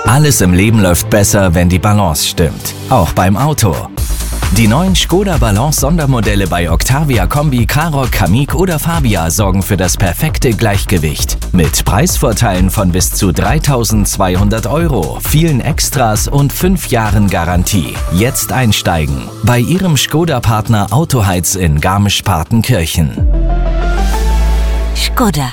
Alles im Leben läuft besser, wenn die Balance stimmt. Auch beim Auto. Die neuen Škoda Balance Sondermodelle bei Octavia Kombi, Karoq, Kamiq oder Fabia sorgen für das perfekte Gleichgewicht. Mit Preisvorteilen von bis zu 3.200 €, vielen Extras und 5 Jahren Garantie. Jetzt einsteigen. Bei Ihrem Škoda-Partner Autoheiz in Garmisch-Partenkirchen. Škoda.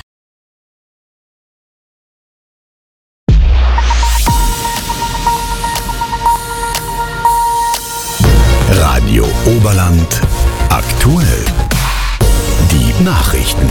Radio Oberland aktuell. Die Nachrichten.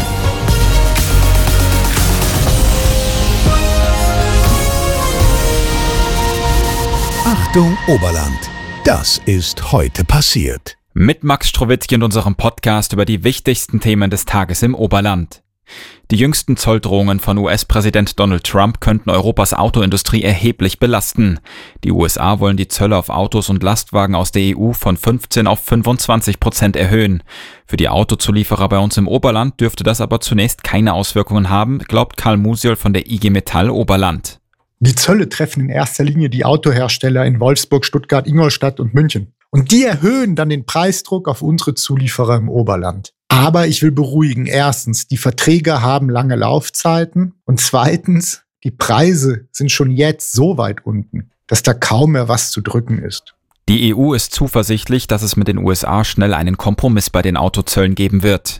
Achtung Oberland, das ist heute passiert. Mit Max Strowitzki und unserem Podcast über die wichtigsten Themen des Tages im Oberland. Die jüngsten Zolldrohungen von US-Präsident Donald Trump könnten Europas Autoindustrie erheblich belasten. Die USA wollen die Zölle auf Autos und Lastwagen aus der EU von 15% auf 25% erhöhen. Für die Autozulieferer bei uns im Oberland dürfte das aber zunächst keine Auswirkungen haben, glaubt Karl Musiol von der IG Metall Oberland. Die Zölle treffen in erster Linie die Autohersteller in Wolfsburg, Stuttgart, Ingolstadt und München. Und die erhöhen dann den Preisdruck auf unsere Zulieferer im Oberland. Aber ich will beruhigen. Erstens, die Verträge haben lange Laufzeiten. Und zweitens, die Preise sind schon jetzt so weit unten, dass da kaum mehr was zu drücken ist. Die EU ist zuversichtlich, dass es mit den USA schnell einen Kompromiss bei den Autozöllen geben wird.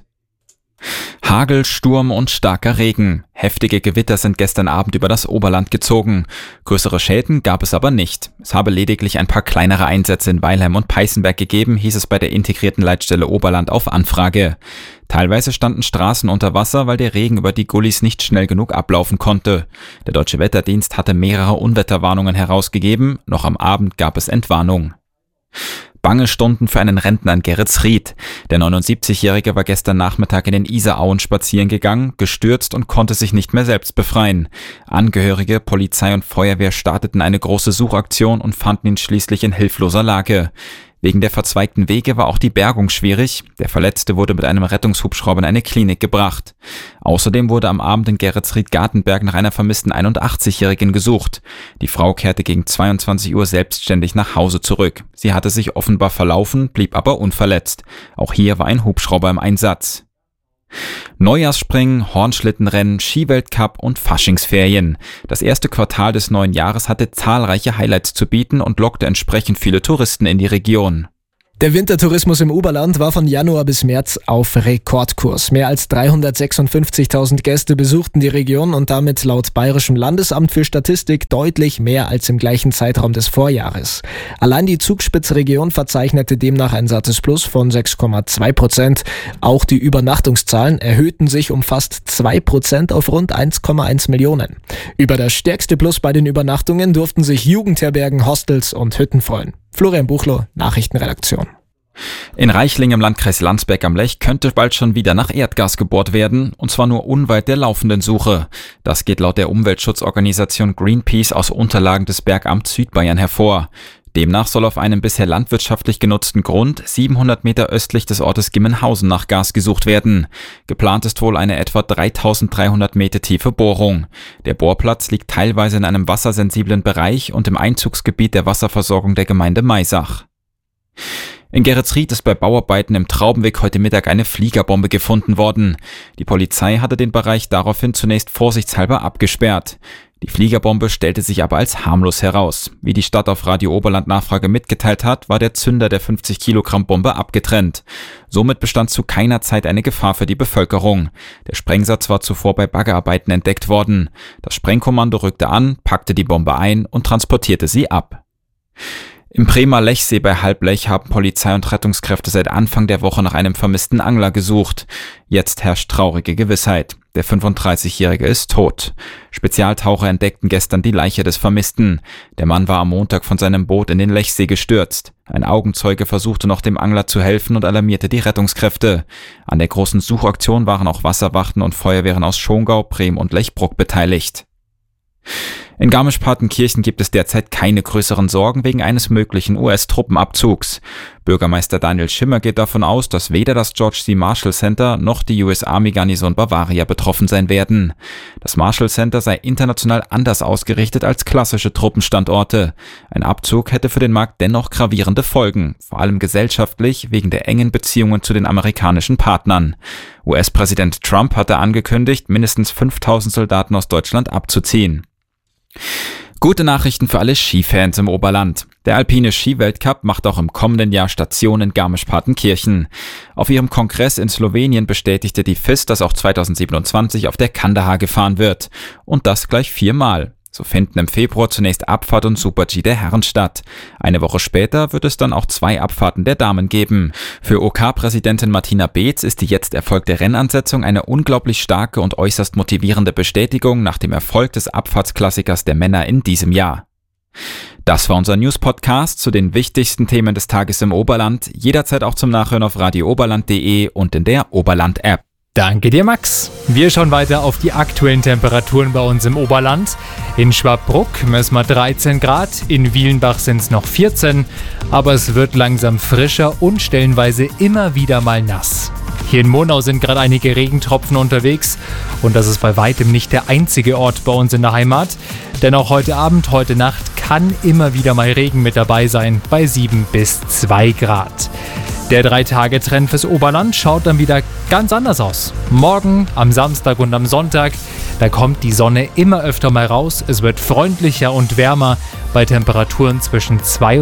Hagel, Sturm und starker Regen. Heftige Gewitter sind gestern Abend über das Oberland gezogen. Größere Schäden gab es aber nicht. Es habe lediglich ein paar kleinere Einsätze in Weilheim und Peißenberg gegeben, hieß es bei der integrierten Leitstelle Oberland auf Anfrage. Teilweise standen Straßen unter Wasser, weil der Regen über die Gullis nicht schnell genug ablaufen konnte. Der Deutsche Wetterdienst hatte mehrere Unwetterwarnungen herausgegeben. Noch am Abend gab es Entwarnung. Bange Stunden für einen Rentner in Geretsried. Der 79-Jährige war gestern Nachmittag in den Isarauen spazieren gegangen, gestürzt und konnte sich nicht mehr selbst befreien. Angehörige, Polizei und Feuerwehr starteten eine große Suchaktion und fanden ihn schließlich in hilfloser Lage. Wegen der verzweigten Wege war auch die Bergung schwierig. Der Verletzte wurde mit einem Rettungshubschrauber in eine Klinik gebracht. Außerdem wurde am Abend in Geretsried-Gartenberg nach einer vermissten 81-Jährigen gesucht. Die Frau kehrte gegen 22 Uhr selbstständig nach Hause zurück. Sie hatte sich offenbar verlaufen, blieb aber unverletzt. Auch hier war ein Hubschrauber im Einsatz. Neujahrsspringen, Hornschlittenrennen, Skiweltcup und Faschingsferien. Das erste Quartal des neuen Jahres hatte zahlreiche Highlights zu bieten und lockte entsprechend viele Touristen in die Region. Der Wintertourismus im Oberland war von Januar bis März auf Rekordkurs. Mehr als 356.000 Gäste besuchten die Region und damit laut Bayerischem Landesamt für Statistik deutlich mehr als im gleichen Zeitraum des Vorjahres. Allein die Zugspitzregion verzeichnete demnach ein sattes Plus von 6,2%. Auch die Übernachtungszahlen erhöhten sich um fast 2% auf rund 1,1 Millionen. Über das stärkste Plus bei den Übernachtungen durften sich Jugendherbergen, Hostels und Hütten freuen. Florian Buchloh, Nachrichtenredaktion. In Reichling im Landkreis Landsberg am Lech könnte bald schon wieder nach Erdgas gebohrt werden, und zwar nur unweit der laufenden Suche. Das geht laut der Umweltschutzorganisation Greenpeace aus Unterlagen des Bergamts Südbayern hervor. Demnach soll auf einem bisher landwirtschaftlich genutzten Grund 700 Meter östlich des Ortes Gimmenhausen nach Gas gesucht werden. Geplant ist wohl eine etwa 3.300 Meter tiefe Bohrung. Der Bohrplatz liegt teilweise in einem wassersensiblen Bereich und im Einzugsgebiet der Wasserversorgung der Gemeinde Maisach. In Geretsried ist bei Bauarbeiten im Traubenweg heute Mittag eine Fliegerbombe gefunden worden. Die Polizei hatte den Bereich daraufhin zunächst vorsichtshalber abgesperrt. Die Fliegerbombe stellte sich aber als harmlos heraus. Wie die Stadt auf Radio Oberland Nachfrage mitgeteilt hat, war der Zünder der 50 Kilogramm Bombe abgetrennt. Somit bestand zu keiner Zeit eine Gefahr für die Bevölkerung. Der Sprengsatz war zuvor bei Baggerarbeiten entdeckt worden. Das Sprengkommando rückte an, packte die Bombe ein und transportierte sie ab. Im Bremer Lechsee bei Halblech haben Polizei und Rettungskräfte seit Anfang der Woche nach einem vermissten Angler gesucht. Jetzt herrscht traurige Gewissheit. Der 35-Jährige ist tot. Spezialtaucher entdeckten gestern die Leiche des Vermissten. Der Mann war am Montag von seinem Boot in den Lechsee gestürzt. Ein Augenzeuge versuchte noch dem Angler zu helfen und alarmierte die Rettungskräfte. An der großen Suchaktion waren auch Wasserwachten und Feuerwehren aus Schongau, Bremen und Lechbruck beteiligt. In Garmisch-Partenkirchen gibt es derzeit keine größeren Sorgen wegen eines möglichen US-Truppenabzugs. Bürgermeister Daniel Schimmer geht davon aus, dass weder das George C. Marshall Center noch die US Army Garnison Bavaria betroffen sein werden. Das Marshall Center sei international anders ausgerichtet als klassische Truppenstandorte. Ein Abzug hätte für den Markt dennoch gravierende Folgen, vor allem gesellschaftlich wegen der engen Beziehungen zu den amerikanischen Partnern. US-Präsident Trump hatte angekündigt, mindestens 5.000 Soldaten aus Deutschland abzuziehen. Gute Nachrichten für alle Skifans im Oberland. Der Alpine Skiweltcup macht auch im kommenden Jahr Station in Garmisch-Partenkirchen. Auf ihrem Kongress in Slowenien bestätigte die FIS, dass auch 2027 auf der Kandahar gefahren wird. Und das gleich 4-mal. So finden im Februar zunächst Abfahrt und Super-G der Herren statt. Eine Woche später wird es dann auch 2 Abfahrten der Damen geben. Für OK-Präsidentin Martina Beetz ist die jetzt erfolgte Rennansetzung eine unglaublich starke und äußerst motivierende Bestätigung nach dem Erfolg des Abfahrtsklassikers der Männer in diesem Jahr. Das war unser News-Podcast zu den wichtigsten Themen des Tages im Oberland. Jederzeit auch zum Nachhören auf radiooberland.de und in der Oberland-App. Danke dir, Max. Wir schauen weiter auf die aktuellen Temperaturen bei uns im Oberland. In Schwabruck messen wir 13 Grad, in Wielenbach sind es noch 14, aber es wird langsam frischer und stellenweise immer wieder mal nass. Hier in Murnau sind gerade einige Regentropfen unterwegs und das ist bei weitem nicht der einzige Ort bei uns in der Heimat, denn auch heute Abend, heute Nacht kann immer wieder mal Regen mit dabei sein, bei 7 bis 2 Grad. Der 3-Tage-Trend fürs Oberland schaut dann wieder ganz anders aus. Morgen, am Samstag und am Sonntag, da kommt die Sonne immer öfter mal raus. Es wird freundlicher und wärmer bei Temperaturen zwischen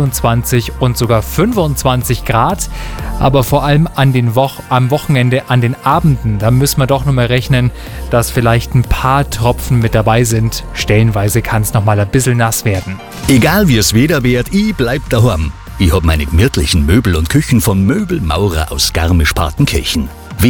22 und sogar 25 Grad. Aber vor allem am Wochenende, an den Abenden, da müssen wir doch noch mal rechnen, dass vielleicht ein paar Tropfen mit dabei sind. Stellenweise kann es noch mal ein bisschen nass werden. Egal wie es Wetter wird, ich bleib daheim. Ich hab meine gemütlichen Möbel und Küchen von Möbelmaurer aus Garmisch-Partenkirchen.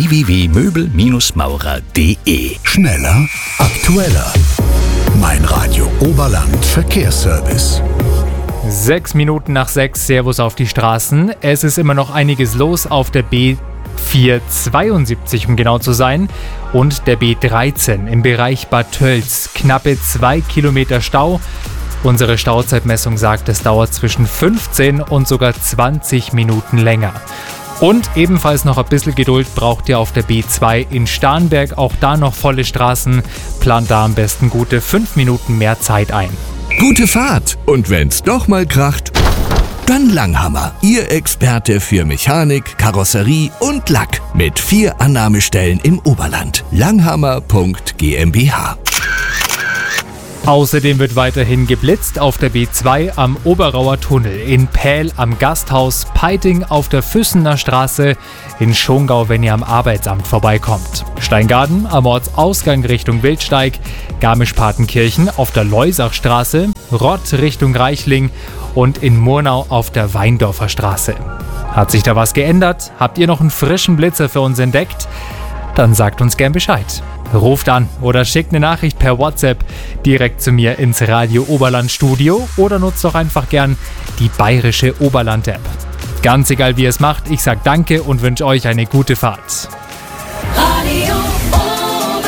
www.möbelmaurer.de. Schneller, aktueller. Mein Radio Oberland Verkehrsservice. 6 Minuten nach 6, Servus auf die Straßen. Es ist immer noch einiges los auf der B472, um genau zu sein, und der B13 im Bereich Bad Tölz. Knappe 2 Kilometer Stau. Unsere Stauzeitmessung sagt, es dauert zwischen 15 und sogar 20 Minuten länger. Und ebenfalls noch ein bisschen Geduld braucht ihr auf der B2 in Starnberg. Auch da noch volle Straßen. Plant da am besten gute 5 Minuten mehr Zeit ein. Gute Fahrt! Und wenn's doch mal kracht, dann Langhammer. Ihr Experte für Mechanik, Karosserie und Lack. Mit 4 Annahmestellen im Oberland. Langhammer.gmbH. Außerdem wird weiterhin geblitzt auf der B2 am Oberauer Tunnel, in Pähl am Gasthaus, Peiting auf der Füssener Straße, in Schongau, wenn ihr am Arbeitsamt vorbeikommt. Steingaden am Ortsausgang Richtung Wildsteig, Garmisch-Partenkirchen auf der Leusachstraße, Rott Richtung Reichling und in Murnau auf der Weindorfer Straße. Hat sich da was geändert? Habt ihr noch einen frischen Blitzer für uns entdeckt? Dann sagt uns gern Bescheid. Ruft an oder schickt eine Nachricht per WhatsApp direkt zu mir ins Radio Oberland Studio oder nutzt doch einfach gern die bayerische Oberland App. Ganz egal wie ihr es macht, ich sag danke und wünsche euch eine gute Fahrt. Radio Oberland.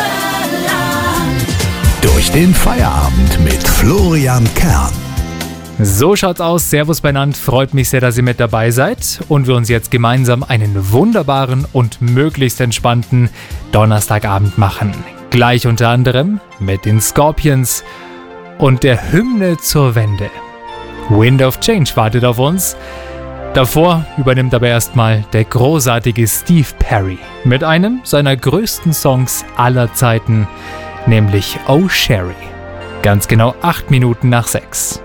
Durch den Feierabend mit Florian Kern. So schaut's aus. Servus beieinander. Freut mich sehr, dass ihr mit dabei seid und wir uns jetzt gemeinsam einen wunderbaren und möglichst entspannten Donnerstagabend machen. Gleich unter anderem mit den Scorpions und der Hymne zur Wende. Wind of Change wartet auf uns. Davor übernimmt aber erstmal der großartige Steve Perry mit einem seiner größten Songs aller Zeiten, nämlich Oh Sherry. Ganz genau 8 Minuten nach 6.